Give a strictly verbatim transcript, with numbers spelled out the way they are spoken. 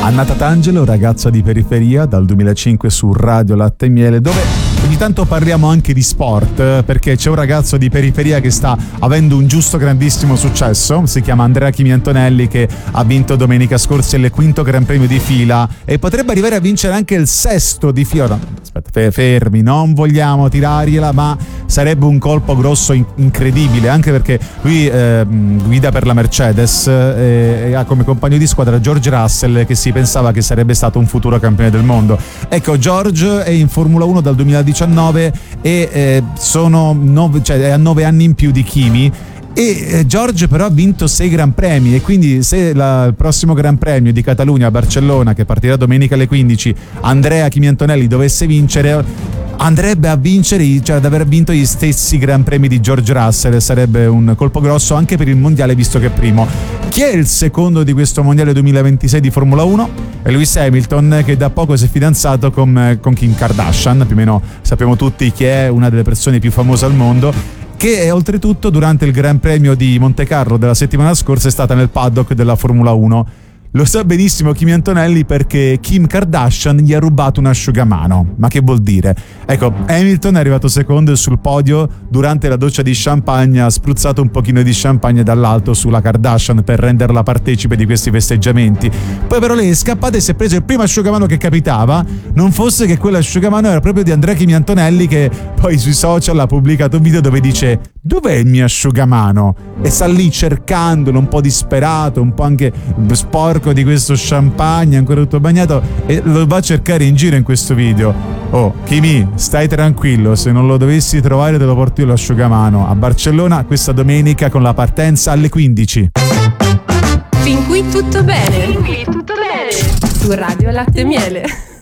Anna Tatangelo, ragazza di periferia, dal duemilacinque su Radio Latte e Miele, dove ogni tanto parliamo anche di sport, perché c'è un ragazzo di periferia che sta avendo un giusto grandissimo successo, si chiama Andrea Chimi Antonelli, che ha vinto domenica scorsa il quinto Gran Premio di fila e potrebbe arrivare a vincere anche il sesto di fila. No, aspetta, fermi, non vogliamo tirargliela, ma sarebbe un colpo grosso in- incredibile, anche perché lui eh, guida per la Mercedes eh, e ha come compagno di squadra George Russell, che si pensava che sarebbe stato un futuro campione del mondo. Ecco, George è in Formula uno dal duemiladiciannove e eh, sono nove, cioè è a nove anni in più di Chimi. E eh, George però ha vinto sei Gran Premi, e quindi se la, il prossimo Gran Premio di Catalogna a Barcellona, che partirà domenica alle quindici, Andrea Chimi Antonelli dovesse vincere, andrebbe a vincere, cioè ad aver vinto gli stessi Gran Premi di George Russell. Sarebbe un colpo grosso anche per il mondiale, visto che è primo. Chi è il secondo di questo mondiale duemilaventisei di Formula uno? È Lewis Hamilton, che da poco si è fidanzato con, con Kim Kardashian, più o meno sappiamo tutti chi è, una delle persone più famose al mondo, che è, oltretutto durante il Gran Premio di Monte Carlo della settimana scorsa è stata nel paddock della Formula uno. Lo sa benissimo Chimi Antonelli, perché Kim Kardashian gli ha rubato un asciugamano. Ma che vuol dire? Ecco, Hamilton è arrivato secondo sul podio, durante la doccia di champagne ha spruzzato un pochino di champagne dall'alto sulla Kardashian per renderla partecipe di questi festeggiamenti. Poi però lei è scappata e si è preso il primo asciugamano che capitava, non fosse che quell'asciugamano era proprio di Andrea Chimi Antonelli, che poi sui social ha pubblicato un video dove dice: dov'è il mio asciugamano? E sta lì cercandolo, un po' disperato, un po' anche sporco di questo champagne, ancora tutto bagnato, e lo va a cercare in giro in questo video. Oh, Chimi, stai tranquillo, se non lo dovessi trovare te lo porto io l'asciugamano. A Barcellona questa domenica con la partenza alle quindici. Fin qui tutto bene. Fin qui tutto bene. Su Radio Latte e Miele.